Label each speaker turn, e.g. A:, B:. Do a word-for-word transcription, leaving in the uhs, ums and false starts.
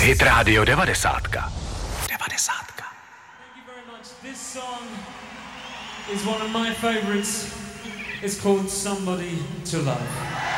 A: Hit Radio devadesátka. devadesátka.
B: Thank you very much. This song is one of my favorites. It's called Somebody to Love.